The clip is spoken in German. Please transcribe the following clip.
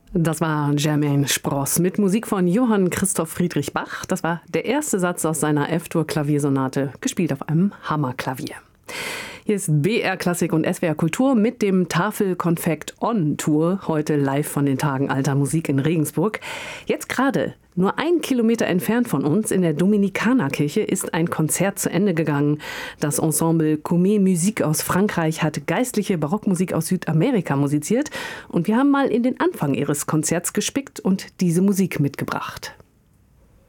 Das war Jermaine Spross mit Musik von Johann Christoph Friedrich Bach. Das war der erste Satz aus seiner F-Dur-Klaviersonate, gespielt auf einem Hammerklavier. Hier ist BR Klassik und SWR Kultur mit dem Tafelkonfekt On Tour, heute live von den Tagen alter Musik in Regensburg. Jetzt gerade, nur 1 Kilometer entfernt von uns, in der Dominikanerkirche, ist ein Konzert zu Ende gegangen. Das Ensemble Comet Musique aus Frankreich hat geistliche Barockmusik aus Südamerika musiziert. Und wir haben mal in den Anfang ihres Konzerts gespickt und diese Musik mitgebracht.